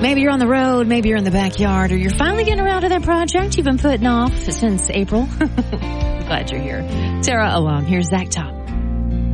Maybe you're on the road, maybe you're in the backyard, or you're finally getting around to that project you've been putting off since April. I'm glad you're here. Sarah along. Here's Zach Top.